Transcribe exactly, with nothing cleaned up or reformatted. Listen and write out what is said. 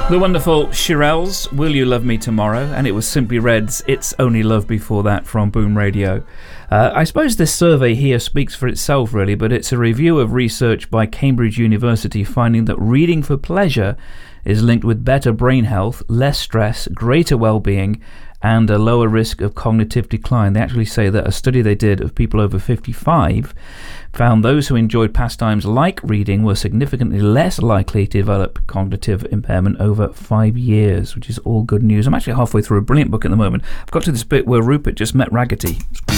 The wonderful Shirelles, Will You Love Me Tomorrow? And it was Simply Red's It's Only Love before that from Boom Radio. Uh, I suppose this survey here speaks for itself really, but it's a review of research by Cambridge University finding that reading for pleasure is linked with better brain health, less stress, greater well-being, and a lower risk of cognitive decline. They actually say that a study they did of people over fifty-five found those who enjoyed pastimes like reading were significantly less likely to develop cognitive impairment over five years, which is all good news. I'm actually halfway through a brilliant book at the moment. I've got to this bit where Rupert just met Raggetty.